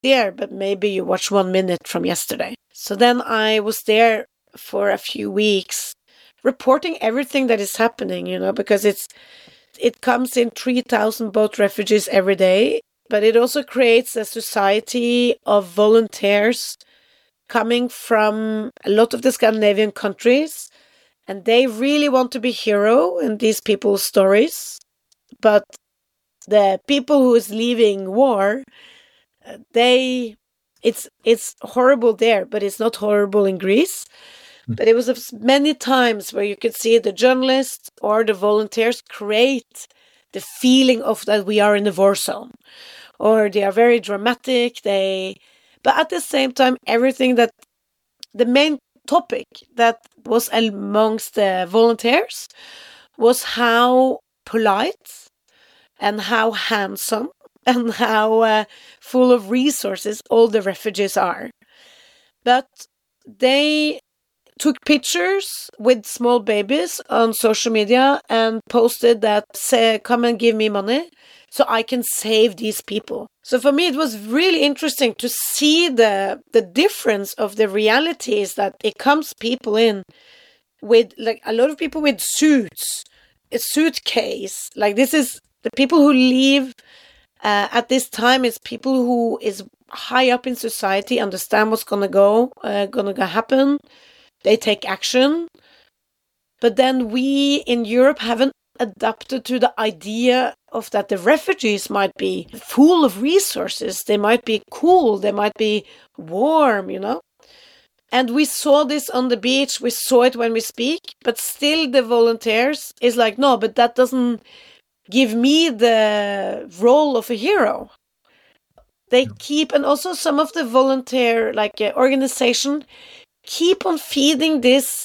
there, but maybe you watch 1 minute from yesterday. So then I was there for a few weeks, reporting everything that is happening, because it comes in 3,000 boat refugees every day, but it also creates a society of volunteers coming from a lot of the Scandinavian countries, and they really want to be hero in these people's stories. But the people who is leaving war, it's horrible there, but it's not horrible in Greece. But it was many times where you could see the journalists or the volunteers create the feeling of that we are in the war zone, or they are very dramatic. But at the same time, everything that the main topic that was amongst the volunteers was how polite and how handsome and how full of resources all the refugees are. But they took pictures with small babies on social media and posted that, say, come and give me money so I can save these people. So for me, it was really interesting to see the difference of the realities, that it comes people in with, like, a lot of people with suits, a suitcase. Like, this is the people who leave at this time is people who is high up in society, understand what's gonna happen. They take action. But then we in Europe haven't adapted to the idea of that the refugees might be full of resources. They might be cool. They might be warm, And we saw this on the beach. We saw it when we speak. But still the volunteers is like, no, but that doesn't give me the role of a hero. They keep, and also some of the volunteer, organization, keep on feeding this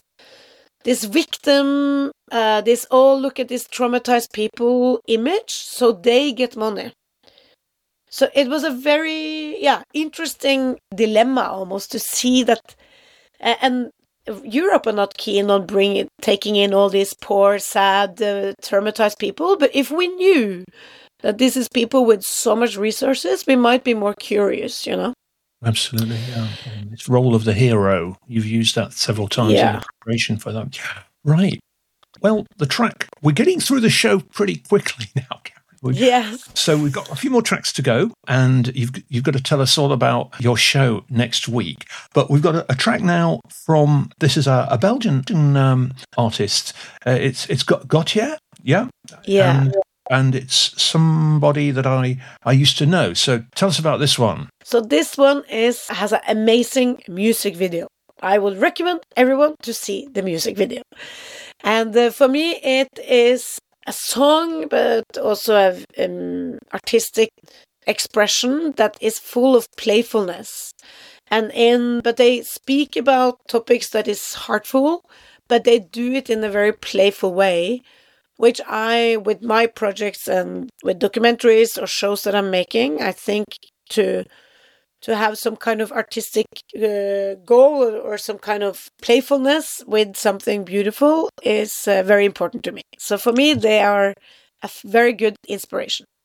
victim, this look at this traumatized people image, so they get money. So it was a very interesting dilemma almost to see that, and Europe are not keen on taking in all these poor, sad, traumatized people. But if we knew that this is people with so much resources, we might be more curious, Absolutely, yeah. And it's role of the hero. You've used that several times in your preparation for that. Right. Well, the track, we're getting through the show pretty quickly now, Karen. Yes. So we've got a few more tracks to go, and you've got to tell us all about your show next week. But we've got a track now from, this is a Belgian artist. It's got Gautier, yeah? Yeah. And it's somebody that I used to know. So tell us about this one. So this one has an amazing music video. I would recommend everyone to see the music video. And for me, it is a song, but also an artistic expression that is full of playfulness. But they speak about topics that is heartful, but they do it in a very playful way, which with my projects and with documentaries or shows that I'm making, I think to have some kind of artistic goal or some kind of playfulness with something beautiful is very important to me. So for me, they are a very good inspiration.